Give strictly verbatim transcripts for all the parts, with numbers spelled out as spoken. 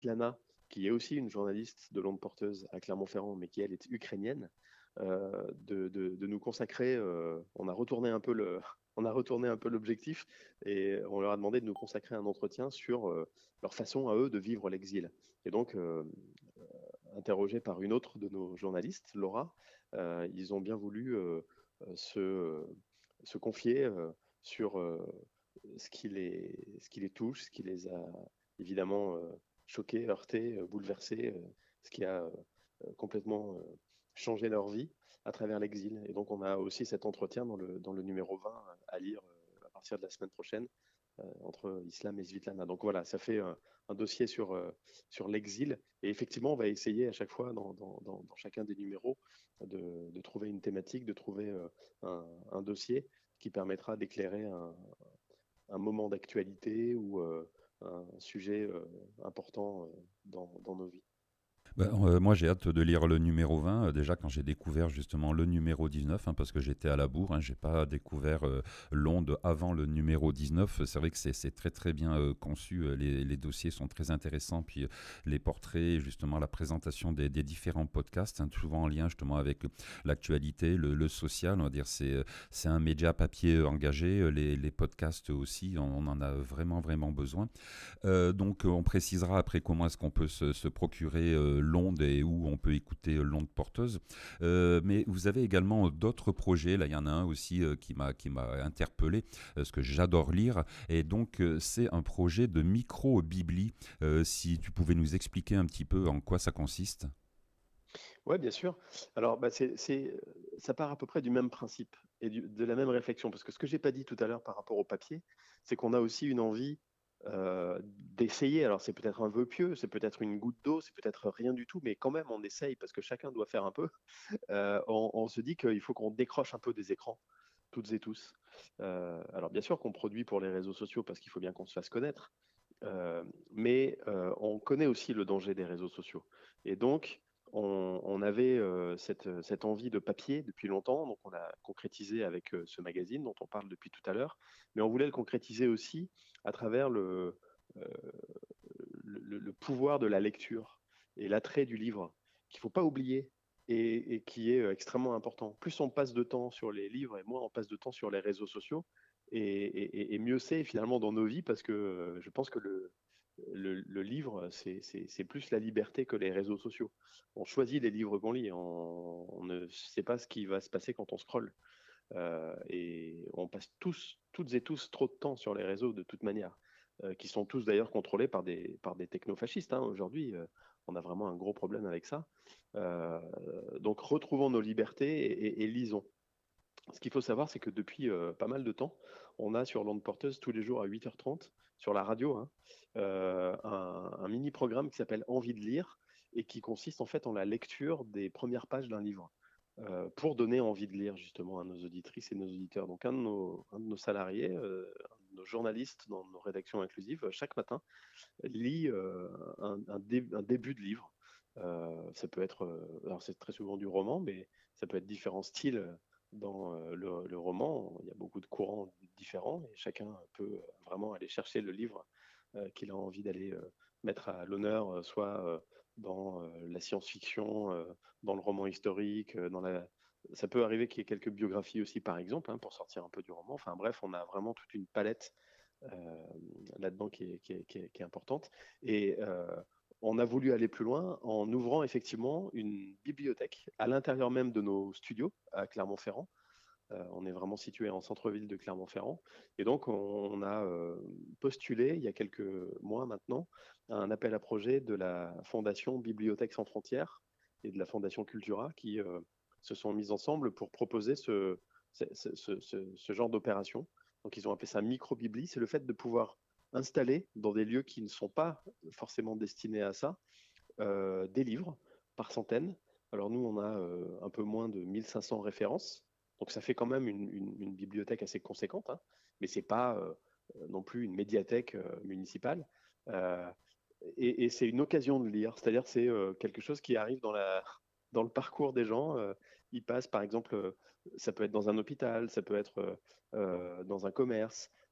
Svetlana, qui est aussi une journaliste de Longue Porteuse à Clermont-Ferrand, mais qui elle est ukrainienne, euh, de, de, de nous consacrer. Euh, on a retourné un peu le, on a retourné un peu l'objectif et on leur a demandé de nous consacrer un entretien sur euh, leur façon à eux de vivre l'exil. Et donc, euh, interrogés par une autre de nos journalistes, Laura, euh, ils ont bien voulu euh, se, se confier euh, sur euh, ce qui les, ce qui les touche, ce qui les a évidemment euh, choqués, heurtés, euh, bouleversés, euh, ce qui a euh, complètement euh, changé leur vie à travers l'exil. Et donc on a aussi cet entretien dans le, dans le numéro vingt à lire euh, à partir de la semaine prochaine euh, entre Islam et Svitlana. Donc voilà, ça fait un, un dossier sur, euh, sur l'exil. Et effectivement, on va essayer à chaque fois dans, dans, dans, dans chacun des numéros de, de, trouver une thématique, de trouver euh, un, un dossier qui permettra d'éclairer un, un moment d'actualité ou euh, un sujet euh, important euh, dans, dans nos vies. Ben, euh, moi, j'ai hâte de lire le numéro vingt. Euh, déjà, quand j'ai découvert justement le numéro dix-neuf, hein, parce que j'étais à la bourre, hein, j'ai pas découvert euh, l'onde avant le numéro dix-neuf. C'est vrai que c'est, c'est très très bien euh, conçu. Euh, Les, les dossiers sont très intéressants. Puis euh, les portraits, justement, la présentation des, des différents podcasts, hein, souvent en lien justement avec l'actualité, le, le social. On va dire c'est euh, c'est un média papier engagé. Euh, Les, les podcasts aussi, on, on en a vraiment vraiment besoin. Euh, donc, euh, on précisera après comment est-ce qu'on peut se, se procurer euh, l'onde et où on peut écouter euh, l'onde porteuse. Euh, mais vous avez également d'autres projets. Là, il y en a un aussi euh, qui m'a qui m'a interpellé, euh, ce que j'adore lire. Et donc, euh, c'est un projet de micro-bibli. Euh, si tu pouvais nous expliquer un petit peu en quoi ça consiste. Oui, bien sûr. Alors, bah, c'est, c'est, ça part à peu près du même principe et du- de la même réflexion. Parce que ce que j'ai pas dit tout à l'heure par rapport au papier, c'est qu'on a aussi une envie euh, d'essayer. Alors, c'est peut-être un vœu pieux, c'est peut-être une goutte d'eau, c'est peut-être rien du tout, mais quand même, on essaye parce que chacun doit faire un peu. Euh, on, on se dit qu'il faut qu'on décroche un peu des écrans, toutes et tous. Euh, alors, bien sûr qu'on produit pour les réseaux sociaux parce qu'il faut bien qu'on se fasse connaître. Euh, mais euh, on connaît aussi le danger des réseaux sociaux. Et donc, on, on avait euh, cette, cette envie de papier depuis longtemps, donc on l'a concrétisé avec euh, ce magazine dont on parle depuis tout à l'heure, mais on voulait le concrétiser aussi à travers le, euh, le, le pouvoir de la lecture et l'attrait du livre, qu'il ne faut pas oublier et, et qui est euh, extrêmement important. Plus on passe de temps sur les livres et moins on passe de temps sur les réseaux sociaux, et, et- et mieux c'est finalement dans nos vies parce que euh, je pense que le, le, le livre, c'est c'est- c'est plus la liberté que les réseaux sociaux. On choisit les livres qu'on lit, on, on ne sait pas ce qui va se passer quand on scrolle. Euh, et on passe tous, toutes et tous trop de temps sur les réseaux de toute manière, euh, qui sont tous d'ailleurs contrôlés par des, par des technofascistes. Hein. Aujourd'hui, euh, on a vraiment un gros problème avec ça. Euh, donc retrouvons nos libertés et, et- et lisons. Ce qu'il faut savoir, c'est que depuis euh, pas mal de temps, on a sur l'onde porteuse tous les jours à huit heures trente, sur la radio, hein, euh, un, un mini-programme qui s'appelle Envie de lire et qui consiste en fait en la lecture des premières pages d'un livre euh, pour donner envie de lire justement à nos auditrices et nos auditeurs. Donc un de nos, un de nos salariés, euh, un de nos journalistes dans nos rédactions inclusives, chaque matin, lit euh, un, un, dé- un début de livre. Euh, ça peut être, euh, alors c'est très souvent du roman, mais ça peut être différents styles dans euh, le, le roman. Il y a beaucoup de courants différents et chacun peut vraiment aller chercher le livre euh, qu'il a envie d'aller euh, mettre à l'honneur, euh, soit euh, dans euh, la science-fiction, euh, dans le roman historique, euh, dans la... Ça peut arriver qu'il y ait quelques biographies aussi, par exemple, hein, pour sortir un peu du roman. Enfin bref, on a vraiment toute une palette euh, là-dedans qui est, qui, est, qui, est, qui est importante. Et euh, on a voulu aller plus loin en ouvrant effectivement une bibliothèque à l'intérieur même de nos studios à Clermont-Ferrand. Euh, on est vraiment situé en centre-ville de Clermont-Ferrand. Et donc, on, on a euh, postulé, il y a quelques mois maintenant, un appel à projet de la Fondation Bibliothèques sans frontières et de la Fondation Cultura qui euh, se sont mis ensemble pour proposer ce, ce, ce, ce, ce genre d'opération. Donc, ils ont appelé ça micro-bibli. C'est le fait de pouvoir installer dans des lieux qui ne sont pas forcément destinés à ça, euh, des livres par centaines. Alors nous, on a euh, un peu moins de mille cinq cents références, donc ça fait quand même une, une- une bibliothèque assez conséquente, hein, mais c'est pas euh, non plus une médiathèque euh, municipale. Euh, et, et c'est une occasion de lire, c'est-à-dire c'est euh, quelque chose qui arrive dans la, dans le parcours des gens. Euh, ils passent, par exemple, euh, ça peut être dans un hôpital, ça peut être euh, euh, dans un commerce,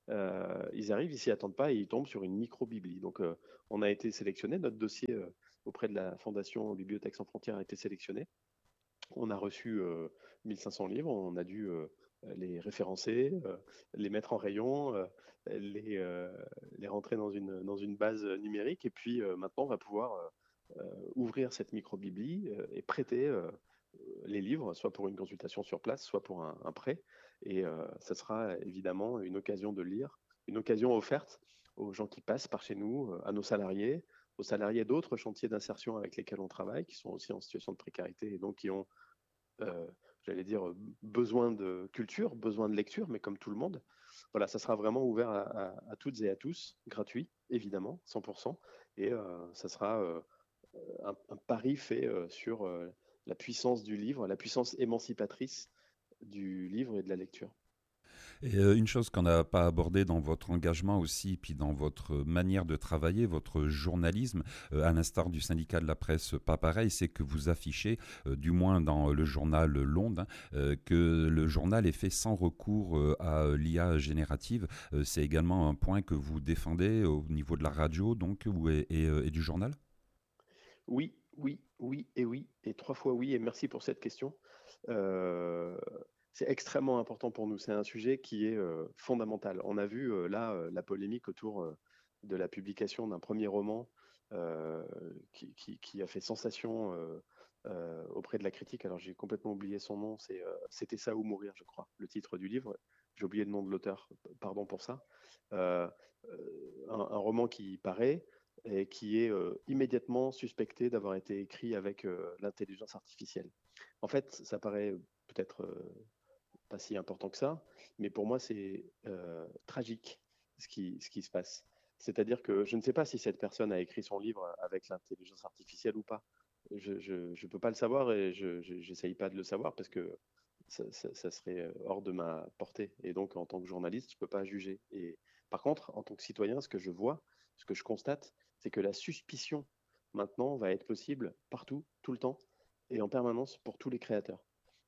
euh, ils arrivent, ils s'y attendent pas et ils tombent sur une micro-bibli. Donc, euh, on a été sélectionné, notre dossier euh, auprès de la Fondation Bibliothèques sans frontières a été sélectionné. On a reçu euh, mille cinq cents livres, on a dû euh, les référencer, euh, les mettre en rayon, euh, les, euh, les rentrer dans une, dans une base numérique, et puis euh, maintenant on va pouvoir euh, euh, ouvrir cette micro-bibli euh, et prêter euh, les livres, soit pour une consultation sur place, soit pour un, un prêt. Et euh, ça sera évidemment une occasion de lire, une occasion offerte aux gens qui passent par chez nous, euh, à nos salariés, aux salariés d'autres chantiers d'insertion avec lesquels on travaille, qui sont aussi en situation de précarité et donc qui ont, euh, j'allais dire, besoin de culture, besoin de lecture, mais comme tout le monde. Voilà, ça sera vraiment ouvert à, à, à toutes et à tous, gratuit, évidemment, cent pour cent. Et euh, ça sera euh, un, un, pari fait euh, sur euh, la puissance du livre, la puissance émancipatrice du livre et de la lecture. Et euh, une chose qu'on n'a pas abordée dans votre engagement aussi, puis dans votre manière de travailler, votre journalisme, euh, à l'instar du syndicat de la presse, pas pareil, c'est que vous affichez, euh, du moins dans le journal L'Onde, hein, euh, que le journal est fait sans recours euh, à l'I A générative. Euh, c'est également un point que vous défendez au niveau de la radio, donc, ou, et, et, euh, et du journal. Oui, oui, oui et oui, et trois fois oui, et merci pour cette question. Euh, c'est extrêmement important pour nous, c'est un sujet qui est euh, fondamental. On a vu euh, là euh, la polémique autour euh, de la publication d'un premier roman euh, qui, qui- qui a fait sensation euh, euh, auprès de la critique. Alors j'ai complètement oublié son nom, c'est euh, C'était ça ou mourir, je crois, le titre du livre. J'ai oublié le nom de l'auteur, pardon pour ça. Euh, euh, un, un roman qui paraît et qui est euh, immédiatement suspecté d'avoir été écrit avec euh, l'intelligence artificielle. En fait, ça paraît peut-être euh, pas si important que ça, mais pour moi, c'est euh, tragique ce qui, ce qui se passe. C'est-à-dire que je ne sais pas si cette personne a écrit son livre avec l'intelligence artificielle ou pas. Je ne peux pas le savoir et je n'essaye pas de le savoir parce que ça, ça, ça, serait hors de ma portée. Et donc, en tant que journaliste, je ne peux pas juger. Et par contre, en tant que citoyen, ce que je vois, ce que je constate, c'est que la suspicion, maintenant, va être possible partout, tout le temps, et en permanence pour tous les créateurs.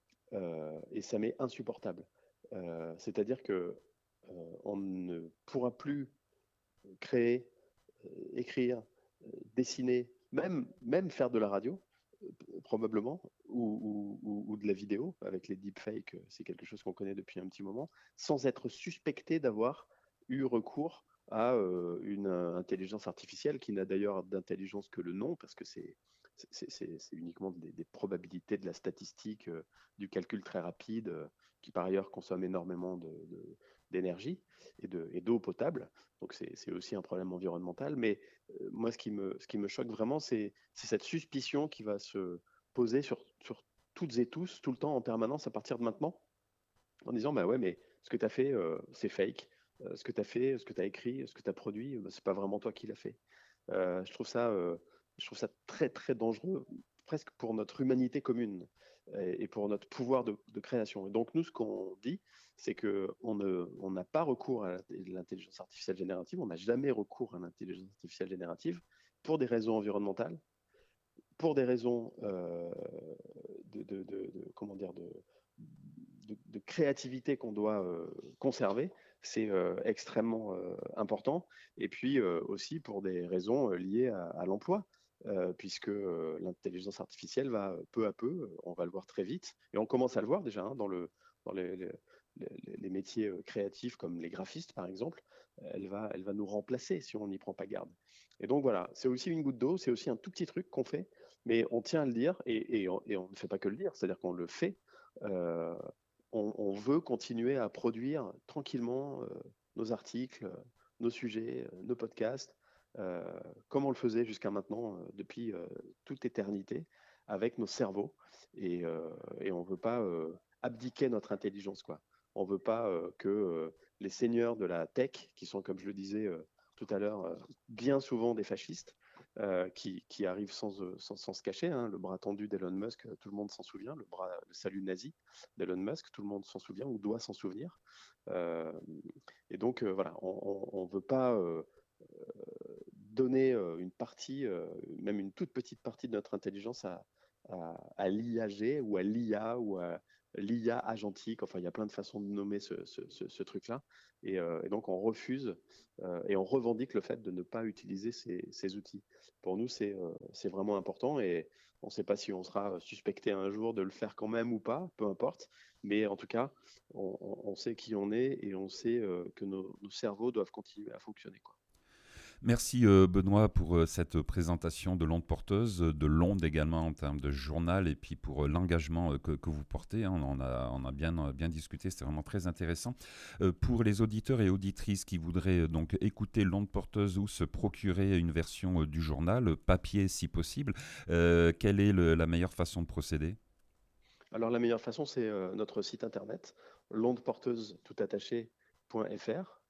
Euh, et ça m'est insupportable. Euh, C'est-à-dire que euh, on ne pourra plus créer, euh, écrire, euh, dessiner, même, même faire de la radio, euh, probablement, ou, ou, ou, de la vidéo, avec les deepfakes, c'est quelque chose qu'on connaît depuis un petit moment, sans être suspecté d'avoir eu recours à euh, une euh, intelligence artificielle qui n'a d'ailleurs d'intelligence que le nom, parce que c'est c'est uniquement des, des, probabilités, de la statistique, euh, du calcul très rapide, euh, qui par ailleurs consomme énormément d'énergie et d'eau et potable. Donc c'est aussi un problème environnemental. Mais euh, moi, ce qui, me, ce qui me choque vraiment, c'est cette suspicion qui va se poser sur, sur toutes et tous, tout le temps, en permanence, à partir de maintenant, en disant, bah ouais, mais ce que tu as fait, euh, c'est fake. Euh, ce que tu as fait, ce que tu as écrit, ce que tu as produit, bah, c'est pas vraiment toi qui l'as fait. Euh, je trouve ça, euh, je trouve ça très, très dangereux, presque pour notre humanité commune et, et pour notre pouvoir de, de, création. Et donc, nous, ce qu'on dit, c'est qu'on n'a on pas recours à l'intelligence artificielle générative, on n'a jamais recours à l'intelligence artificielle générative pour des raisons environnementales, pour des raisons euh, de, de, de, de, comment dire, de, de, de créativité qu'on doit euh, conserver, c'est euh, extrêmement euh, important. Et puis euh, aussi pour des raisons euh, liées à, à l'emploi, euh, puisque euh, l'intelligence artificielle va peu à peu, on va le voir très vite, et on commence à le voir déjà hein, dans, le, dans les, les, les, les métiers créatifs comme les graphistes par exemple, elle va, elle va nous remplacer si on n'y prend pas garde. Et donc voilà, c'est aussi une goutte d'eau, c'est aussi un tout petit truc qu'on fait, mais on tient à le dire et, et, on, et on ne fait pas que le dire, c'est-à-dire qu'on le fait. Euh, on, on, veut continuer à produire tranquillement euh, nos articles, nos sujets, nos podcasts, euh, comme on le faisait jusqu'à maintenant, euh, depuis euh, toute éternité, avec nos cerveaux. Et, euh, et on ne veut pas euh, abdiquer notre intelligence, quoi. On ne veut pas euh, que euh, les seigneurs de la tech, qui sont, comme je le disais euh, tout à l'heure, euh, bien souvent des fascistes, euh, qui, qui arrivent sans, sans, sans se cacher. Hein. Le bras tendu d'Elon Musk, tout le monde s'en souvient, le, bras, le salut nazi d'Elon Musk, tout le monde s'en souvient ou doit s'en souvenir. Euh, et donc, euh, voilà, on ne veut pas euh, donner euh, une partie, euh, même une toute petite partie de notre intelligence à, à, à l'I A G ou à l'I A ou à, l'I A agentique, enfin il y a plein de façons de nommer ce, ce, ce, ce truc-là. Et, euh, et donc on refuse euh, et on revendique le fait de ne pas utiliser ces, ces outils. Pour nous, c'est euh, c'est vraiment important et on ne sait pas si on sera suspecté un jour de le faire quand même ou pas, peu importe. Mais en tout cas, on, on sait qui on est et on sait euh, que nos, nos cerveaux doivent continuer à fonctionner, quoi. Merci euh, Benoît pour euh, cette présentation de l'onde porteuse, de l'onde également en termes de journal et puis pour euh, l'engagement euh, que, que vous portez. Hein. On a, on a bien, euh, bien discuté, c'était vraiment très intéressant. Euh, pour les auditeurs et auditrices qui voudraient euh, donc écouter l'onde porteuse ou se procurer une version euh, du journal, euh, papier si possible, euh, quelle est le- la meilleure façon de procéder? Alors la meilleure façon, c'est euh, notre site internet, l'ondeporteuse tout attaché.fr,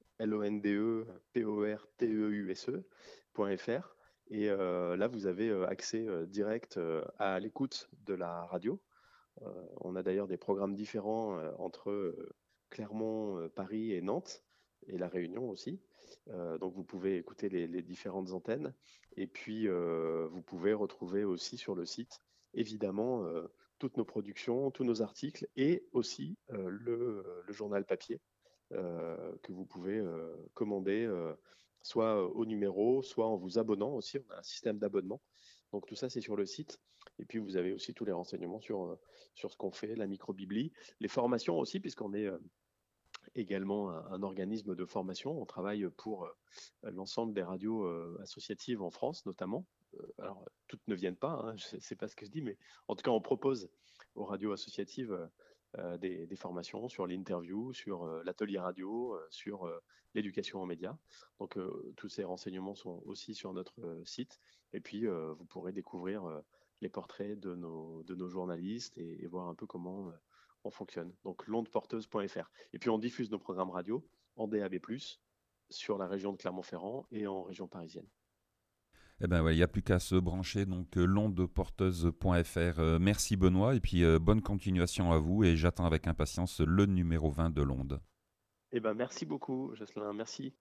L-O-N-D-E-P-O-R-T-E-U-S-E.fr. Et euh, là, vous avez euh, accès euh, direct euh, à l'écoute de la radio. Euh, on a d'ailleurs des programmes différents euh, entre euh, Clermont, euh, Paris et Nantes, et La Réunion aussi. Euh, donc vous pouvez écouter les, les différentes antennes. Et puis euh, vous pouvez retrouver aussi sur le site, évidemment, euh, toutes nos productions, tous nos articles et aussi euh, le, le journal papier euh, que vous pouvez euh, commander euh, soit au numéro, soit en vous abonnant aussi. On a un système d'abonnement. Donc tout ça, c'est sur le site. Et puis vous avez aussi tous les renseignements sur, euh, sur ce qu'on fait, la microbiblie, les formations aussi, puisqu'on est euh, également un, un organisme de formation. On travaille pour euh, l'ensemble des radios euh, associatives en France, notamment. Euh, alors, toutes ne viennent pas, hein, je ne sais pas ce que je dis, mais en tout cas, on propose aux radios associatives euh, des, des, formations sur l'interview, sur euh, l'atelier radio, euh, sur euh, l'éducation en médias. Donc, euh, tous ces renseignements sont aussi sur notre euh, site. Et puis, euh, vous pourrez découvrir euh, les portraits de nos, de nos journalistes et, et voir un peu comment euh, on fonctionne. Donc, l'ondeporteuse.fr. Et puis, on diffuse nos programmes radio en D A B plus, sur la région de Clermont-Ferrand et en région parisienne. Eh ben ouais, il n'y a plus qu'à se brancher, donc euh, l'ondeporteuse point f r. Euh, merci Benoît, et puis euh, bonne continuation à vous, et j'attends avec impatience le numéro vingt de l'onde. Eh ben, merci beaucoup, Jocelyn, merci.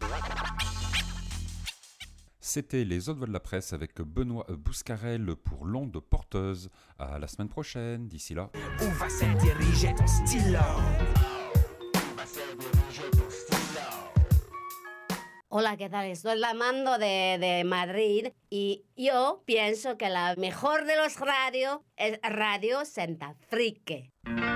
C'était les autres voix de la presse avec Benoît Bouscarel pour l'onde porteuse. À la semaine prochaine, d'ici là. Où va se diriger ton stylo? Hola, ¿qué tal? Estoy llamando de, de Madrid y yo pienso que la mejor de los radios es Radio Santa Frique.